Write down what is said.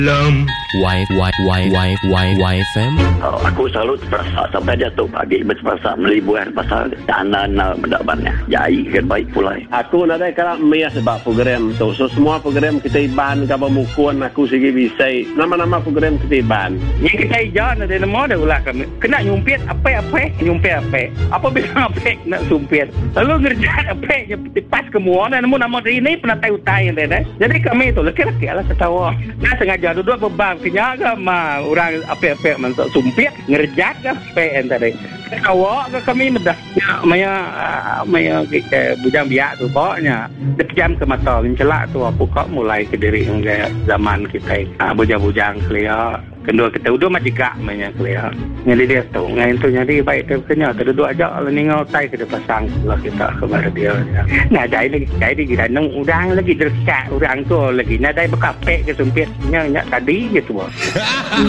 YFM. Aku selalu terasa sampai jatuh pagi terasa melibuan pasal kanan mendapannya. Jai kan baik pula. Aku nak ada kalau mia sebab program tu. So semua program kita iban ke pemukun aku segi bisa nama-nama program kita iban. Yang kita ijan ada nama dah ulah kami. Kena nyumpit apa nyumpit apa. Apa bila apa nak sumpit. Lalu ngerjain apa pas kemuan namun nama ini pernah tahu-tahu dah. Jadi kami tu laki-laki lah ketawa. Nah sengaja duduk beban kenyaga mah orang apa masuk sumpit ngerjat ke PN tadi. Awak ke kami medah maya bujang biak tu pokoknya depjam ke mata mencelak tu apa kok mulai ke diri zaman kita bujang-bujang clear kedua kita udah majigak maya clear jadi dia tu ngai tu jadi baik tu kenya duduk aja lah ningau tai ke pasang lah kita kepada dia nah dai lagi kita nang udang lagi dekat orang tu lagi nah dai bekapek ke sumpitnya tadi gitu